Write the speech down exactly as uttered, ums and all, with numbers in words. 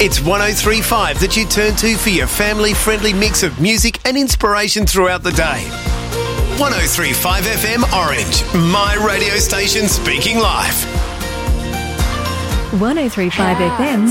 It's one oh three point five that you turn to for your family-friendly mix of music and inspiration throughout the day. one oh three point five F M Orange, my radio station speaking live. one oh three point five F M